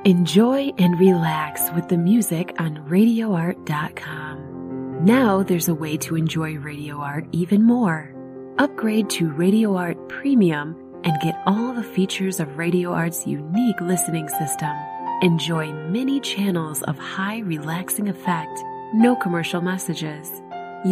Enjoy and relax with the music on RadioArt.com. Now there's a way to enjoy Radio Art even more. Upgrade to Radio Art Premium and get all the features of Radio Art's unique listening system. Enjoy many channels of high relaxing effect, no commercial messages.